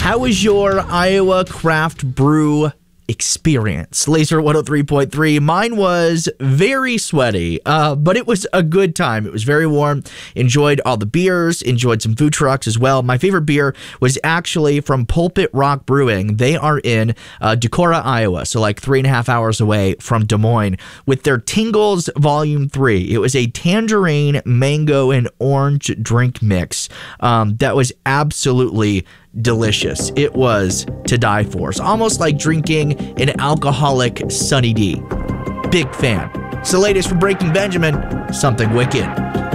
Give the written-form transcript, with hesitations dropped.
How was your Iowa craft brew experience? Laser 103.3. Mine was very sweaty, but it was a good time. It was very warm. Enjoyed all the beers, enjoyed some food trucks as well. My favorite beer was actually from Pulpit Rock Brewing. They are in Decorah, Iowa, so like 3.5 hours away from Des Moines, with their Tingles Volume 3. It was a tangerine, mango, and orange drink mix that was absolutely delicious. It was to die for. It's almost like drinking an alcoholic Sunny D. Big fan. It's the latest from Breaking Benjamin, Something Wicked.